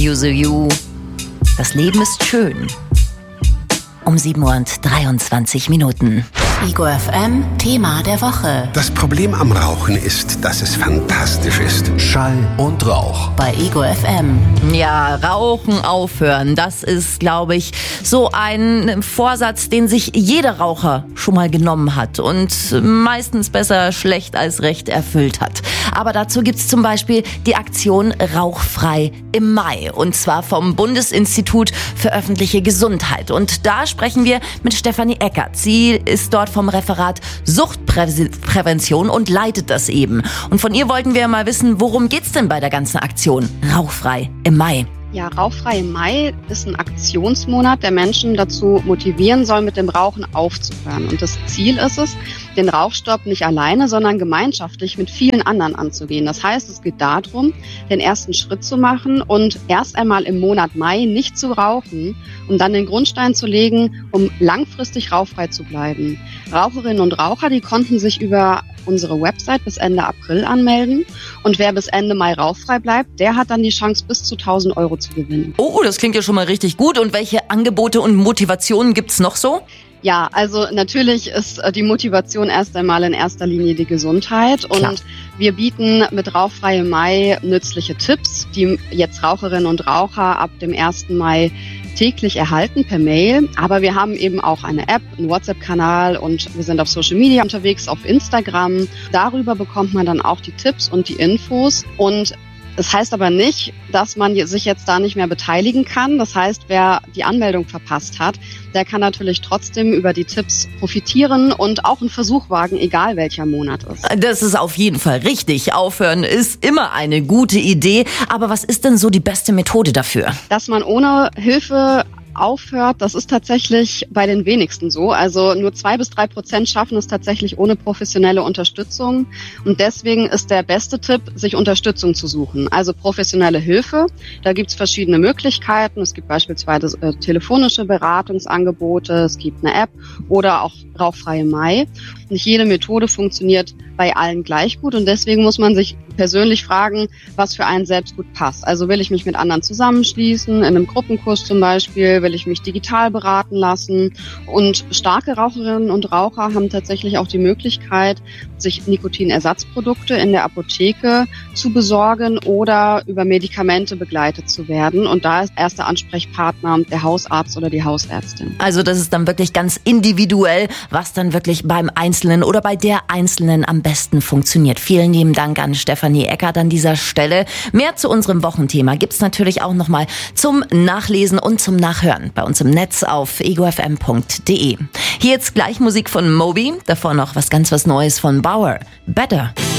You. Das Leben ist schön. Um 7:23 Uhr. Ego FM, Thema der Woche. Das Problem am Rauchen ist, dass es fantastisch ist. Schall und Rauch. Bei Ego FM. Ja, Rauchen aufhören, das ist, glaube ich, so ein Vorsatz, den sich jeder Raucher schon mal genommen hat und meistens besser schlecht als recht erfüllt hat. Aber dazu gibt's zum Beispiel die Aktion Rauchfrei im Mai, und zwar vom Bundesinstitut für öffentliche Gesundheit. Und da sprechen wir mit Stefanie Eckert. Sie ist dort vom Referat Suchtprävention und leitet das eben. Und von ihr wollten wir mal wissen, worum geht's denn bei der ganzen Aktion Rauchfrei im Mai? Ja, Rauchfrei im Mai ist ein Aktionsmonat, der Menschen dazu motivieren soll, mit dem Rauchen aufzuhören. Und das Ziel ist es, den Rauchstopp nicht alleine, sondern gemeinschaftlich mit vielen anderen anzugehen. Das heißt, es geht darum, den ersten Schritt zu machen und erst einmal im Monat Mai nicht zu rauchen, um dann den Grundstein zu legen, um langfristig rauchfrei zu bleiben. Raucherinnen und Raucher, die konnten sich über unsere Website bis Ende April anmelden. Und wer bis Ende Mai rauchfrei bleibt, der hat dann die Chance, bis zu 1.000 Euro zu gewinnen. Oh, das klingt ja schon mal richtig gut. Und welche Angebote und Motivationen gibt's noch so? Ja, also natürlich ist die Motivation erst einmal in erster Linie die Gesundheit. Klar. Und wir bieten mit Rauchfrei im Mai nützliche Tipps, die jetzt Raucherinnen und Raucher ab dem 1. Mai täglich erhalten per Mail. Aber wir haben eben auch eine App, einen WhatsApp-Kanal und wir sind auf Social Media unterwegs, auf Instagram. Darüber bekommt man dann auch die Tipps und die Infos. Und das heißt aber nicht, dass man sich jetzt da nicht mehr beteiligen kann. Das heißt, wer die Anmeldung verpasst hat, der kann natürlich trotzdem über die Tipps profitieren und auch einen Versuch wagen, egal welcher Monat ist. Das ist auf jeden Fall richtig. Aufhören ist immer eine gute Idee. Aber was ist denn so die beste Methode dafür? Dass man ohne Hilfe aufhört, das ist tatsächlich bei den wenigsten so. Also nur 2-3% schaffen es tatsächlich ohne professionelle Unterstützung. Und deswegen ist der beste Tipp, sich Unterstützung zu suchen. Also professionelle Hilfe. Da gibt es verschiedene Möglichkeiten. Es gibt beispielsweise telefonische Beratungsangebote, es gibt eine App oder auch Rauchfrei im Mai. Nicht jede Methode funktioniert bei allen gleich gut und deswegen muss man sich persönlich fragen, was für einen selbst gut passt. Also will ich mich mit anderen zusammenschließen, in einem Gruppenkurs zum Beispiel, will ich mich digital beraten lassen. Und starke Raucherinnen und Raucher haben tatsächlich auch die Möglichkeit, sich Nikotinersatzprodukte in der Apotheke zu besorgen oder über Medikamente begleitet zu werden. Und da ist erster Ansprechpartner der Hausarzt oder die Hausärztin. Also das ist dann wirklich ganz individuell, was dann wirklich beim Einzelnen oder bei der Einzelnen am besten funktioniert. Vielen lieben Dank an Stefanie Eckert an dieser Stelle. Mehr zu unserem Wochenthema gibt's natürlich auch nochmal zum Nachlesen und zum Nachhören bei uns im Netz auf egofm.de. Hier jetzt gleich Musik von Moby, davor noch was Neues von Bauer. Better.